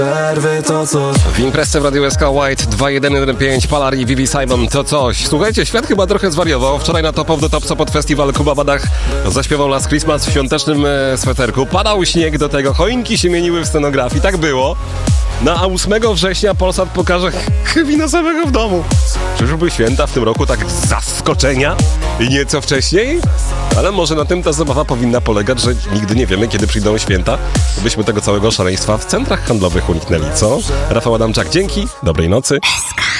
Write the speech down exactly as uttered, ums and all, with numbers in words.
To coś. W imprezce w Radiu S K White dwa jeden jeden pięć, Palar i Vivi Simon, to coś. Słuchajcie, świat chyba trochę zwariował. Wczoraj na Top of the Top Sopot Festival Kuba Badach zaśpiewał Last Christmas w świątecznym e, sweterku. Padał śnieg do tego, choinki się mieniły w scenografii, tak było. No a ósmego września Polsat pokaże Kevina samego w domu. Czyżby święta w tym roku tak z zaskoczenia i nieco wcześniej? Ale może na tym ta zabawa powinna polegać, że nigdy nie wiemy, kiedy przyjdą święta, byśmy tego całego szaleństwa w centrach handlowych uniknęli, co? Rafał Adamczak, dzięki, dobrej nocy.